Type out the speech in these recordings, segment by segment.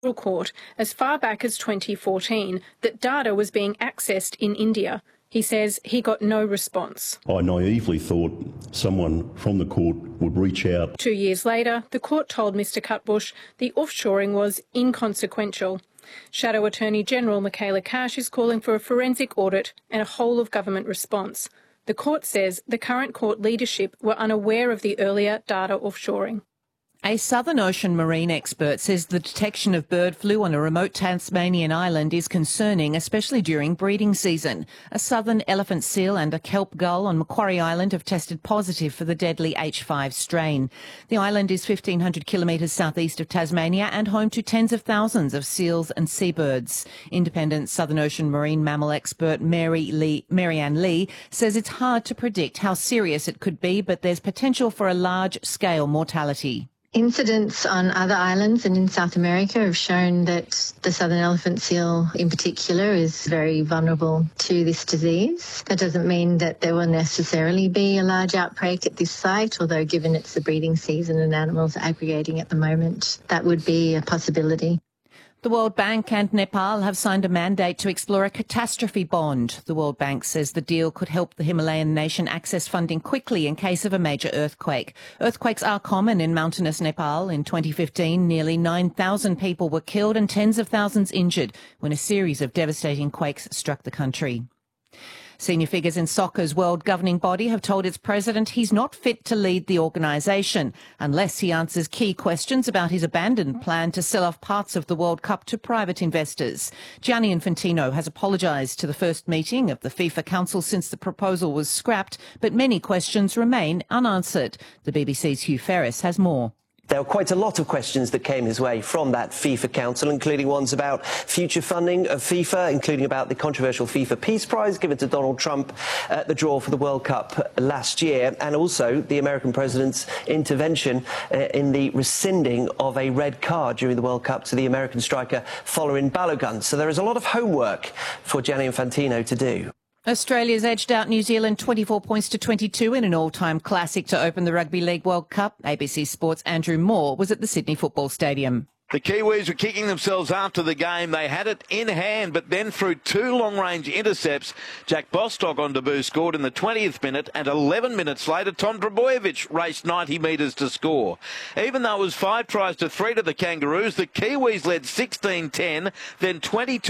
court as far back as 2014 that data was being accessed in India. He says he got no response. I naively thought someone from the court would reach out. 2 years later, the court told Mr Cutbush the offshoring was inconsequential. Shadow Attorney General Michaela Cash is calling for a forensic audit and a whole-of-government response. The court says the current court leadership were unaware of the earlier data offshoring. A Southern Ocean marine expert says the detection of bird flu on a remote Tasmanian island is concerning, especially during breeding season. A southern elephant seal and a kelp gull on Macquarie Island have tested positive for the deadly H5 strain. The island is 1,500 kilometres southeast of Tasmania and home to tens of thousands of seals and seabirds. Independent Southern Ocean marine mammal expert Marianne Lee says it's hard to predict how serious it could be, but there's potential for a large-scale mortality. Incidents on other islands and in South America have shown that the southern elephant seal in particular is very vulnerable to this disease. That doesn't mean that there will necessarily be a large outbreak at this site, although given it's the breeding season and animals are aggregating at the moment, that would be a possibility. The World Bank and Nepal have signed a mandate to explore a catastrophe bond. The World Bank says the deal could help the Himalayan nation access funding quickly in case of a major earthquake. Earthquakes are common in mountainous Nepal. In 2015, nearly 9,000 people were killed and tens of thousands injured when a series of devastating quakes struck the country. Senior figures in soccer's world governing body have told its president he's not fit to lead the organisation unless he answers key questions about his abandoned plan to sell off parts of the World Cup to private investors. Gianni Infantino has apologised to the first meeting of the FIFA Council since the proposal was scrapped, but many questions remain unanswered. The BBC's Hugh Ferris has more. There were quite a lot of questions that came his way from that FIFA Council, including ones about future funding of FIFA, including about the controversial FIFA Peace Prize given to Donald Trump at the draw for the World Cup last year, and also the American president's intervention in the rescinding of a red card during the World Cup to the American striker Folarin Balogun. So there is a lot of homework for Gianni Infantino to do. Australia's edged out New Zealand 24 points to 22 in an all-time classic to open the Rugby League World Cup. ABC Sport's Andrew Moore was at the Sydney Football Stadium. The Kiwis were kicking themselves after the game. They had it in hand, but then through two long-range intercepts, Jack Bostock on debut scored in the 20th minute, and 11 minutes later, Tom Trbojevic raced 90 metres to score. Even though it was 5 tries to 3 to the Kangaroos, the Kiwis led 16-10, then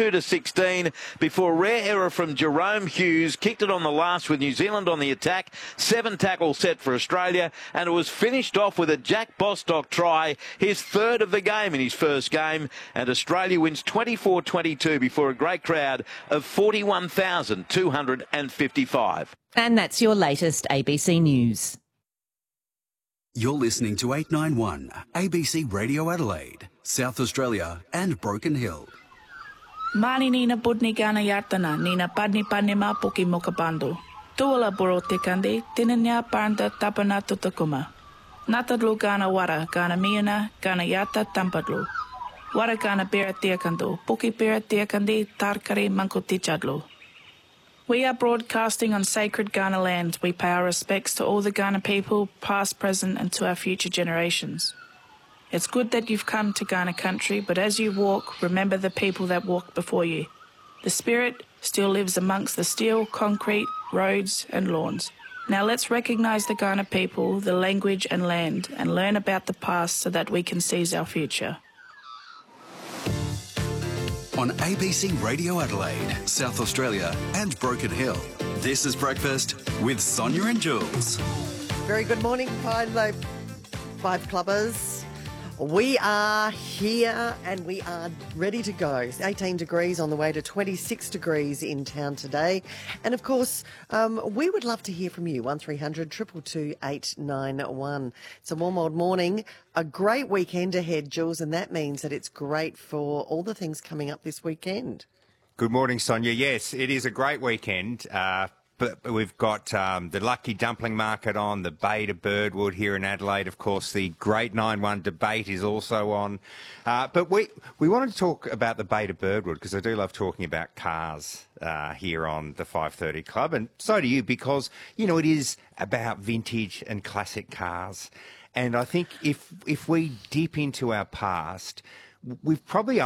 22-16, before a rare error from Jerome Hughes kicked it on the last with New Zealand on the attack. 7 tackles set for Australia, and it was finished off with a Jack Bostock try, his third of the game in his first game, and Australia wins 24-22 before a great crowd of 41,255. And that's your latest ABC News. You're listening to 891 ABC Radio Adelaide, South Australia and Broken Hill. Mani nina budni gana yartana, nina padni padni ma puki mokabando. Tuala boro tekande, tinanya panda tapana tutakuma. Natadlu gana wara, gana miana, gana yata tampadlu. Wara gana bera tiakando, puki bera tiakandi, tarkari mankotichadlu. We are broadcasting on sacred Ghana land. We pay our respects to all the Ghana people, past, present, and to our future generations. It's good that you've come to Ghana country, but as you walk, remember the people that walked before you. The spirit still lives amongst the steel, concrete, roads, and lawns. Now let's recognise the Ghana people, the language and land, and learn about the past so that we can seize our future. On ABC Radio Adelaide, South Australia and Broken Hill, this is Breakfast with Sonia and Jules. Very good morning, Five Clubbers. We are here and we are ready to go. It's 18 degrees on the way to 26 degrees in town today. And of course, we would love to hear from you. 1300 222 891. It's a warm old morning. A great weekend ahead, Jules, and that means that it's great for all the things coming up this weekend. Good morning, Sonia. Yes, it is a great weekend. But we've got the Lucky Dumpling Market on, the Bay to Birdwood here in Adelaide. Of course, the Great 9-1 debate is also on. But we wanted to talk about the Bay to Birdwood because I do love talking about cars here on the 5:30 Club. And so do you because, you know, it is about vintage and classic cars. And I think if we dip into our past, we've probably